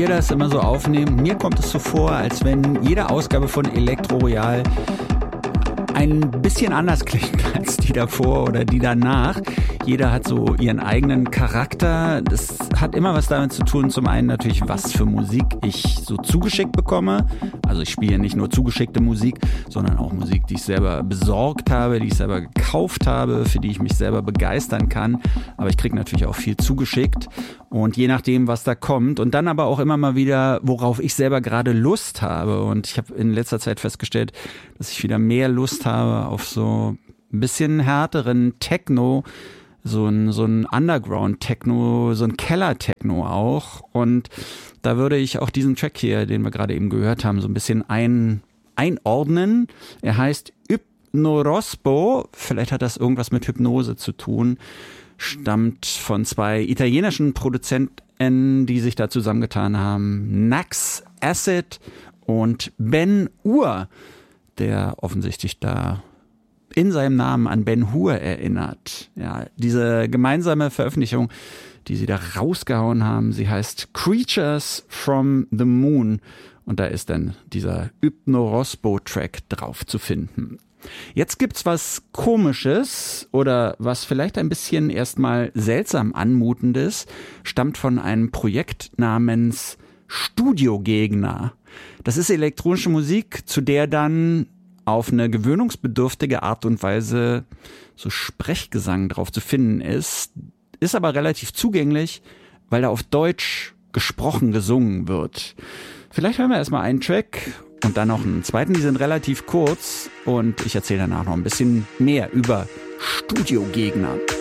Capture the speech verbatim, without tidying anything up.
wir das immer so aufnehmen, mir kommt es so vor, als wenn jede Ausgabe von Elektro Royal ein bisschen anders klingt als die davor oder die danach. Jeder hat so ihren eigenen Charakter. Das hat immer was damit zu tun, zum einen natürlich, was für Musik ich so zugeschickt bekomme. Also ich spiele nicht nur zugeschickte Musik, sondern auch Musik, die ich selber besorgt habe, die ich selber gekauft habe, für die ich mich selber begeistern kann. Aber ich kriege natürlich auch viel zugeschickt. Und je nachdem, was da kommt. Und dann aber auch immer mal wieder, worauf ich selber gerade Lust habe. Und ich habe in letzter Zeit festgestellt, dass ich wieder mehr Lust habe auf so ein bisschen härteren Techno, so ein, so ein Underground-Techno, so ein Keller-Techno auch. Und da würde ich auch diesen Track hier, den wir gerade eben gehört haben, so ein bisschen ein, einordnen. Er heißt Hypnorospo. Vielleicht hat das irgendwas mit Hypnose zu tun. Stammt von zwei italienischen Produzenten, die sich da zusammengetan haben. Nax Acid und Ben Hur, der offensichtlich da in seinem Namen an Ben Hur erinnert. Ja, diese gemeinsame Veröffentlichung, die sie da rausgehauen haben, sie heißt Creatures from the Moon. Und da ist dann dieser Hypnorospo-Track drauf zu finden. Jetzt gibt's was Komisches oder was vielleicht ein bisschen erstmal seltsam anmutendes, stammt von einem Projekt namens Studiogegner. Das ist elektronische Musik, zu der dann auf eine gewöhnungsbedürftige Art und Weise so Sprechgesang drauf zu finden ist, ist aber relativ zugänglich, weil da auf Deutsch gesprochen gesungen wird. Vielleicht hören wir erstmal einen Track und dann noch einen zweiten, die sind relativ kurz und ich erzähle danach noch ein bisschen mehr über Studiogegner.